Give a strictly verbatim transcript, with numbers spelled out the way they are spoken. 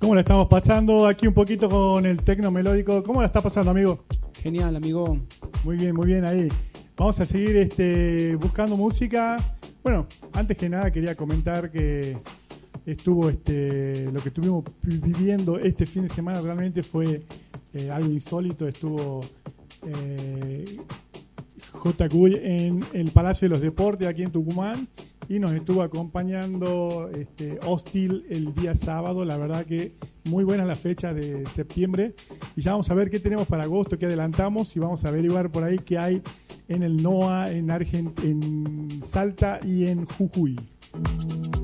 ¿Cómo la estamos pasando? Aquí un poquito con el tecno melódico. ¿Cómo la está pasando, amigo? Genial, amigo. Muy bien, muy bien ahí. Vamos a seguir este, buscando música. Bueno, antes que nada quería comentar que estuvo este, lo que estuvimos viviendo este fin de semana realmente fue eh, algo insólito. Estuvo eh, J Q en el Palacio de los Deportes aquí en Tucumán y nos estuvo acompañando este, Hostil el día sábado. La verdad que muy buena la fecha de septiembre y ya vamos a ver qué tenemos para agosto, qué adelantamos y vamos a averiguar por ahí qué hay en el NOA, en, Argent- en Salta y en Jujuy.